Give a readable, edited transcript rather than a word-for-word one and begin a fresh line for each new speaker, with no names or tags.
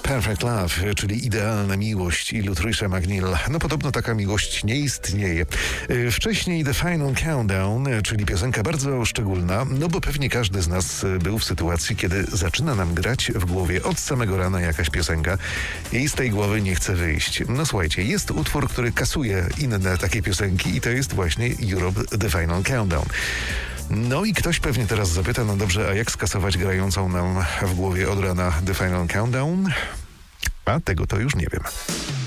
Perfect Love, czyli idealna miłość i Trisha McNeil. No podobno taka miłość nie istnieje. Wcześniej The Final Countdown, czyli piosenka bardzo szczególna, no bo pewnie każdy z nas był w sytuacji, kiedy zaczyna nam grać w głowie od samego rana jakaś piosenka i z tej głowy nie chce wyjść. No słuchajcie, jest utwór, który kasuje inne takie piosenki i to jest właśnie Europe The Final Countdown. No i ktoś pewnie teraz zapyta, no dobrze, a jak skasować grającą nam w głowie od rana The Final Countdown? A tego to już nie wiem.